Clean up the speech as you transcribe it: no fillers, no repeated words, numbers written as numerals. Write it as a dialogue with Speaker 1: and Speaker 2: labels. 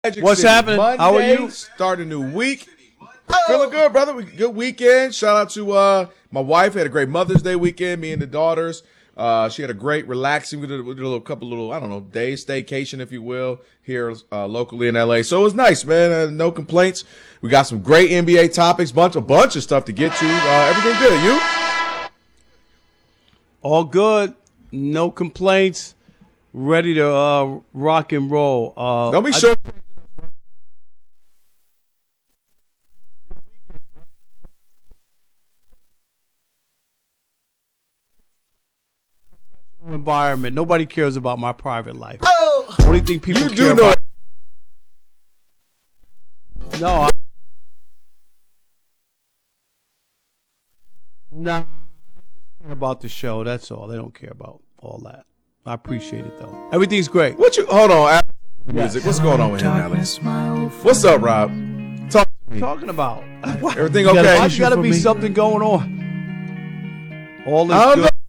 Speaker 1: Magic
Speaker 2: What's
Speaker 1: City.
Speaker 2: happening?
Speaker 1: Monday,
Speaker 2: How are you?
Speaker 1: Start a new week. Feeling good, brother. Good weekend. Shout out to my wife. Had a great Mother's Day weekend. Me and the daughters. She had a great relaxing. We did a couple I don't know, days staycation, if you will, here locally in LA. So it was nice, man. No complaints. We got some great NBA topics. A bunch of stuff to get to. Everything good. You?
Speaker 2: All good. No complaints. Ready to rock and roll.
Speaker 1: Don't be sure.
Speaker 2: Environment. Nobody cares about my private life.
Speaker 1: Oh,
Speaker 2: Only thing people
Speaker 1: you
Speaker 2: care
Speaker 1: do know.
Speaker 2: about. No. No. Care about the show. That's all. They don't care about all that. I appreciate it though. Everything's great.
Speaker 1: Hold on. Music. What's going on with him, Alex? What's up, Rob? Talk to me.
Speaker 2: Talking about
Speaker 1: Everything okay?
Speaker 2: There's got to be something going on. All
Speaker 1: I
Speaker 2: is
Speaker 1: don't
Speaker 2: good.